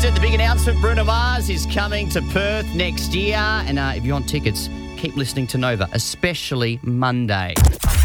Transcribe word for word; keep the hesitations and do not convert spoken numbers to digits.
it, the big announcement, Bruno Mars is coming to Perth next year. And uh, if you want tickets, keep listening to Nova, especially Monday.